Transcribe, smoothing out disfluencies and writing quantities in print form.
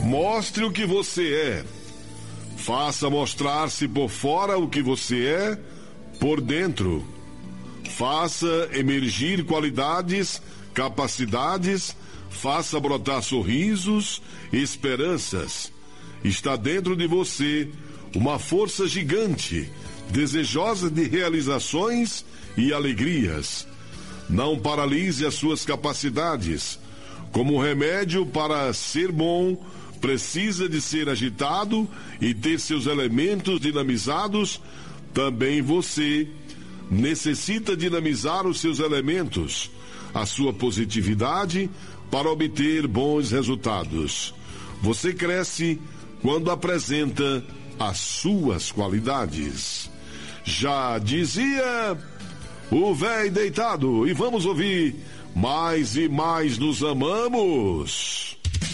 Mostre o que você é. Faça mostrar-se por fora o que você é por dentro. Faça emergir qualidades, capacidades, faça brotar sorrisos, esperanças. Está dentro de você uma força gigante, desejosa de realizações e alegrias. Não paralise as suas capacidades. Como remédio para ser bom, precisa de ser agitado e ter seus elementos dinamizados. Também você necessita dinamizar os seus elementos, a sua positividade, para obter bons resultados. Você cresce quando apresenta as suas qualidades. Já dizia o véi deitado, e vamos ouvir: mais e mais nos amamos.